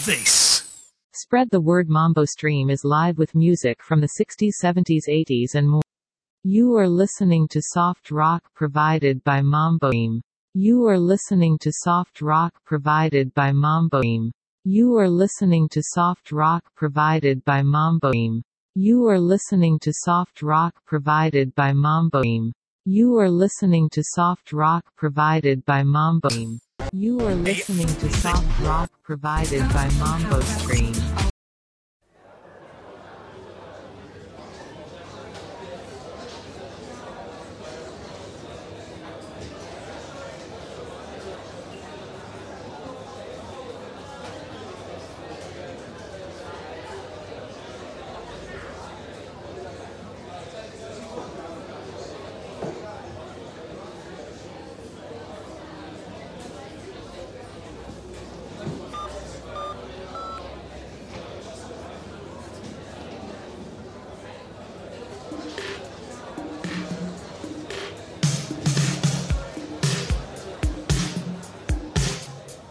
This. Spread the word. Mambo Stream is live with music from the 60s, 70s, 80s and more. You are listening to soft rock provided by Mambo Stream. You are listening to soft rock provided by Mambo Stream. You are listening to soft rock provided by Mambo Stream. You are listening to soft rock provided by Mambo Stream. You are listening to soft rock provided by Mambo Stream. You are listening to soft rock provided by Mambo Stream.